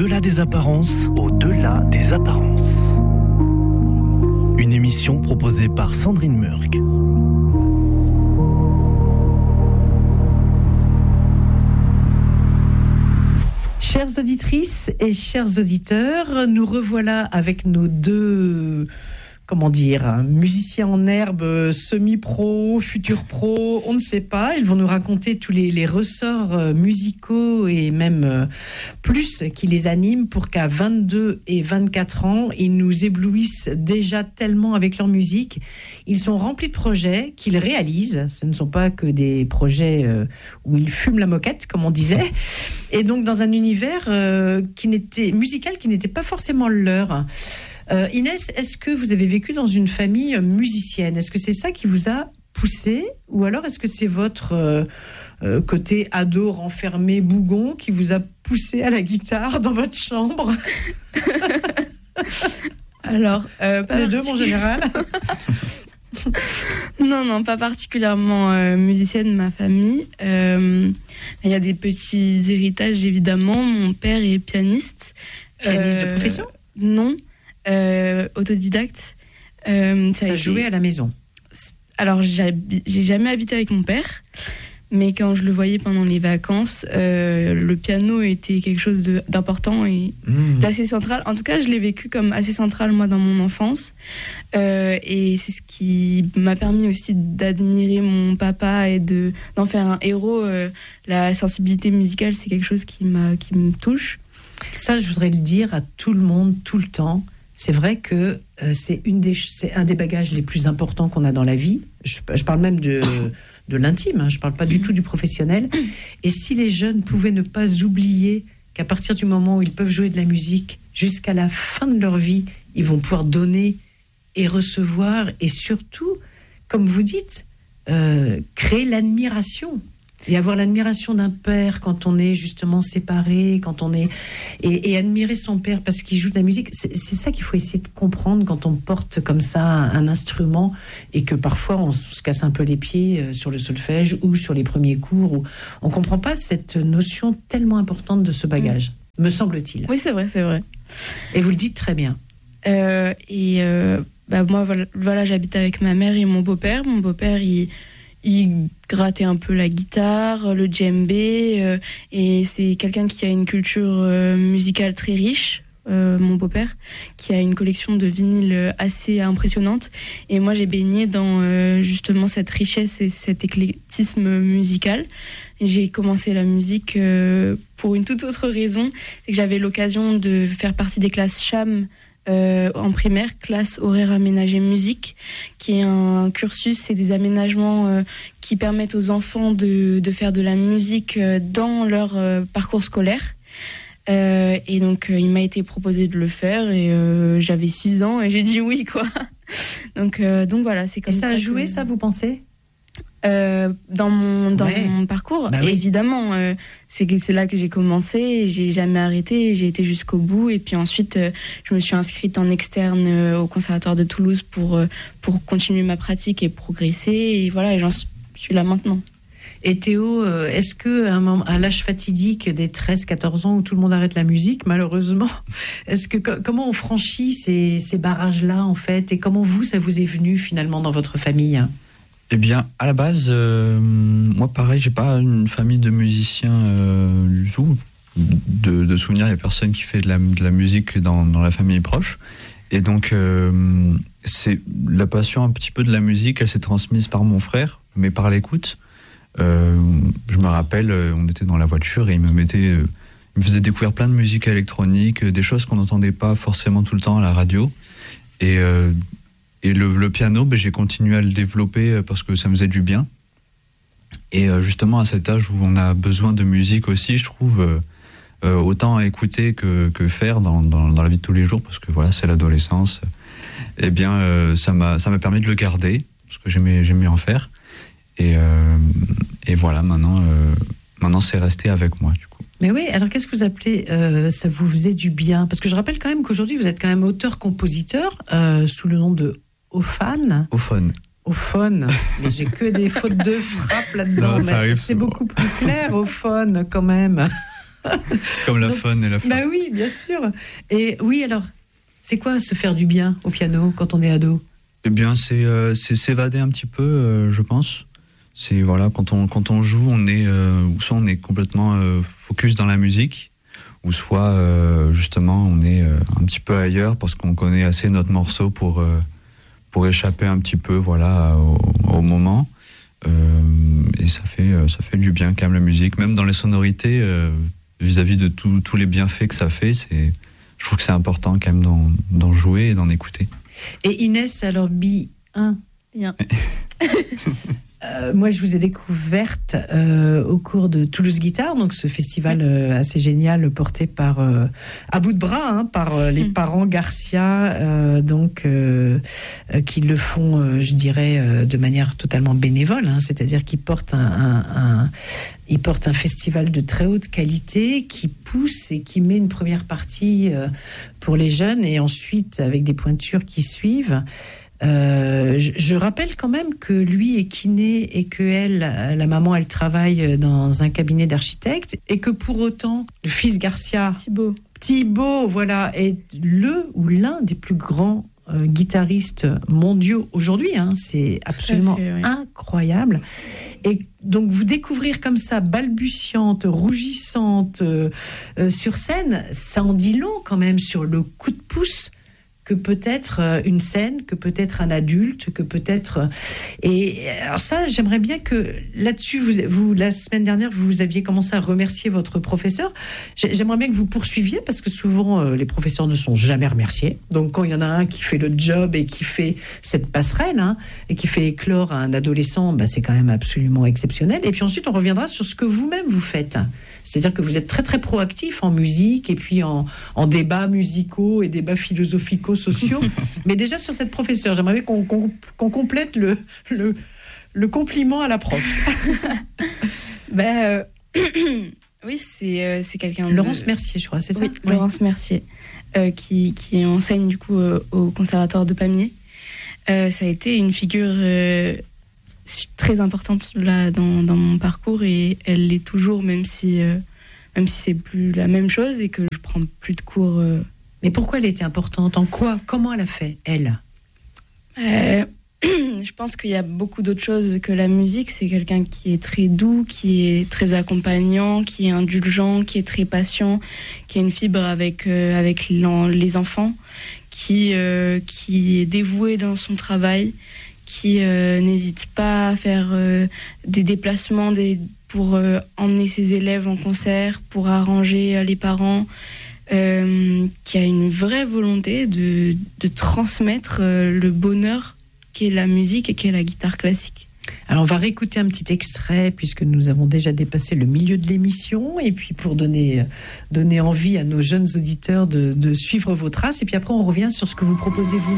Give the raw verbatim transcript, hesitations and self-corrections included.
Au-delà des apparences. Au-delà des apparences. Une émission proposée par Sandrine Murk. Chères auditrices et chers auditeurs, nous revoilà avec nos deux, comment dire, musiciens en herbe, semi-pro, futurs pro, on ne sait pas. Ils vont nous raconter tous les, les ressorts musicaux et même plus qui les animent pour qu'à vingt-deux et vingt-quatre ans, ils nous éblouissent déjà tellement avec leur musique. Ils sont remplis de projets qu'ils réalisent. Ce ne sont pas que des projets où ils fument la moquette, comme on disait. Et donc dans un univers euh, qui n'était, musical qui n'était pas forcément le leur. Euh, Inès, est-ce que vous avez vécu dans une famille musicienne ? Est-ce que c'est ça qui vous a poussé ? Ou alors est-ce que c'est votre euh, euh, côté ado renfermé bougon qui vous a poussé à la guitare dans votre chambre ? Alors, euh, pas les deux, mon général. Non, non, pas particulièrement euh, musicienne, ma famille. Euh, il y a des petits héritages, évidemment. Mon père est pianiste. Pianiste euh, de profession ? Non, euh, autodidacte. Euh, ça ça a joué à la maison ? Alors, j'ai, j'ai jamais habité avec mon père. Mais quand je le voyais pendant les vacances, euh, le piano était quelque chose de, d'important et mmh. d'assez central. En tout cas, je l'ai vécu comme assez central, moi, dans mon enfance. Euh, et c'est ce qui m'a permis aussi d'admirer mon papa et de, d'en faire un héros. Euh, la sensibilité musicale, c'est quelque chose qui, m'a, qui me touche. Ça, je voudrais le dire à tout le monde, tout le temps. C'est vrai que euh, c'est, une des, c'est un des bagages les plus importants qu'on a dans la vie. Je, je parle même de... de l'intime, hein, je ne parle pas du tout du professionnel. Et si les jeunes pouvaient ne pas oublier qu'à partir du moment où ils peuvent jouer de la musique, jusqu'à la fin de leur vie, ils vont pouvoir donner et recevoir, et surtout, comme vous dites, euh, créer l'admiration. Et avoir l'admiration d'un père quand on est justement séparé, quand on est et, et admirer son père parce qu'il joue de la musique, c'est, c'est ça qu'il faut essayer de comprendre quand on porte comme ça un instrument et que parfois on se casse un peu les pieds sur le solfège ou sur les premiers cours. Où on comprend pas cette notion tellement importante de ce bagage, mmh. me semble-t-il. Oui, c'est vrai, c'est vrai. Et vous le dites très bien. Euh, et euh, bah moi, voilà, voilà, j'habite avec ma mère et mon beau-père. Mon beau-père, il Il grattait un peu la guitare, le djembé, euh, et c'est quelqu'un qui a une culture euh, musicale très riche, euh, mon beau-père, qui a une collection de vinyles assez impressionnante. Et moi, j'ai baigné dans euh, justement cette richesse et cet éclectisme musical. Et j'ai commencé la musique euh, pour une toute autre raison, c'est que j'avais l'occasion de faire partie des classes Cham Euh, en primaire, classe horaire aménagée musique, qui est un cursus, c'est des aménagements euh, qui permettent aux enfants de, de faire de la musique euh, dans leur euh, parcours scolaire. Euh, et donc, euh, il m'a été proposé de le faire et euh, j'avais six ans et j'ai dit oui, quoi. donc, euh, donc voilà, c'est comme ça. Et ça a que... joué, ça, vous pensez ? Euh, dans mon dans ouais. mon parcours, bah oui. évidemment, euh, c'est c'est là que j'ai commencé. Et j'ai jamais arrêté. J'ai été jusqu'au bout. Et puis ensuite, euh, je me suis inscrite en externe euh, au Conservatoire de Toulouse pour euh, pour continuer ma pratique et progresser. Et voilà, et j'en suis là maintenant. Et Théo, euh, est-ce que à, un, à l'âge fatidique des treize quatorze ans où tout le monde arrête la musique, malheureusement, est-ce que comment on franchit ces ces barrages-là en fait, et comment vous ça vous est venu finalement dans votre famille ? Eh bien, à la base, euh, moi pareil, j'ai pas une famille de musiciens euh, du tout. De, de souvenirs, il y a personne qui fait de la, de la musique dans, dans la famille proche. Et donc, euh, c'est la passion un petit peu de la musique, elle s'est transmise par mon frère, mais par l'écoute. Euh, je me rappelle, on était dans la voiture et il me mettait, euh, il me faisait découvrir plein de musique électronique, des choses qu'on n'entendait pas forcément tout le temps à la radio. Et euh, Et le, le piano, ben, j'ai continué à le développer parce que ça me faisait du bien. Et euh, justement, à cet âge où on a besoin de musique aussi, je trouve, euh, euh, autant écouter que, que faire dans, dans, dans la vie de tous les jours, parce que voilà, c'est l'adolescence. Eh bien, euh, ça m'a, ça m'a permis de le garder, parce que j'aimais, j'aimais en faire. Et, euh, et voilà, maintenant, euh, maintenant, c'est resté avec moi, du coup. Mais oui, alors qu'est-ce que vous appelez euh, ça vous faisait du bien ? Parce que je rappelle quand même qu'aujourd'hui, vous êtes quand même auteur-compositeur euh, sous le nom de Ophane. Ophone. Ophone. Mais j'ai que des fautes de frappe là-dedans. Non, mais arrive, c'est beaucoup plus clair, Ophone, quand même. Comme la Donc, faune et la flore. Bah oui, bien sûr. Et oui, alors, c'est quoi se faire du bien au piano quand on est ado? Eh bien, c'est euh, c'est s'évader un petit peu, euh, je pense. C'est voilà, quand on quand on joue, on est euh, ou soit on est complètement euh, focus dans la musique, ou soit euh, justement on est euh, un petit peu ailleurs parce qu'on connaît assez notre morceau pour euh, pour échapper un petit peu, voilà, au, au moment. Euh, et ça fait ça fait du bien quand même la musique, même dans les sonorités, euh, vis-à-vis de tout, tous les bienfaits que ça fait. C'est, je trouve que c'est important quand même d'en, d'en jouer et d'en écouter. Et Inès, alors B un. Bien. Euh, moi, je vous ai découverte euh, au cours de Toulouse Guitare, donc ce festival euh, assez génial porté par euh, à bout de bras hein, par euh, les Mm. parents Garcia, euh, donc euh, euh, qui le font, euh, je dirais, euh, de manière totalement bénévole, hein, c'est-à-dire qu'ils portent un, un, un ils portent un festival de très haute qualité qui pousse et qui met une première partie euh, pour les jeunes et ensuite avec des pointures qui suivent. Euh, je, je rappelle quand même que lui est kiné et que elle, la maman, elle travaille dans un cabinet d'architecte et que pour autant, le fils Garcia, Thibaut. Thibaut, voilà, est le ou l'un des plus grands euh, guitaristes mondiaux aujourd'hui. Hein, c'est absolument fait, oui. incroyable. Et donc vous découvrir comme ça, balbutiante, rougissante euh, euh, sur scène, ça en dit long quand même sur le coup de pouce que peut-être une scène, que peut-être un adulte, que peut-être... Et alors ça, j'aimerais bien que là-dessus, vous, vous, la semaine dernière, vous aviez commencé à remercier votre professeur. J'aimerais bien que vous poursuiviez, parce que souvent, les professeurs ne sont jamais remerciés. Donc quand il y en a un qui fait le job et qui fait cette passerelle, hein, et qui fait éclore un adolescent, bah, c'est quand même absolument exceptionnel. Et puis ensuite, on reviendra sur ce que vous-même vous faites. C'est-à-dire que vous êtes très très proactif en musique et puis en, en débats musicaux et débats philosophico-sociaux. Mais déjà sur cette professeure, j'aimerais bien qu'on, qu'on, qu'on complète le, le, le compliment à la prof. Bah, euh, oui, c'est, euh, c'est quelqu'un de... Laurence Mercier, je crois, c'est ça? Oui, Laurence Mercier, euh, qui, qui enseigne du coup euh, au conservatoire de Pamiers. Euh, ça a été une figure... Euh, très importante là dans, dans mon parcours et elle l'est toujours, même si euh, même si c'est plus la même chose et que je prends plus de cours. Euh... Mais pourquoi elle était importante? En quoi? Comment elle a fait, elle? euh, Je pense qu'il y a beaucoup d'autres choses que la musique. C'est quelqu'un qui est très doux, qui est très accompagnant, qui est indulgent, qui est très patient, qui a une fibre avec euh, avec les enfants, qui euh, qui est dévoué dans son travail, qui euh, n'hésite pas à faire euh, des déplacements des, pour euh, emmener ses élèves en concert, pour arranger euh, les parents, euh, qui a une vraie volonté de, de transmettre euh, le bonheur qu'est la musique et qu'est la guitare classique. Alors on va réécouter un petit extrait puisque nous avons déjà dépassé le milieu de l'émission et puis pour donner, donner envie à nos jeunes auditeurs de, de suivre vos traces et puis après on revient sur ce que vous proposez vous.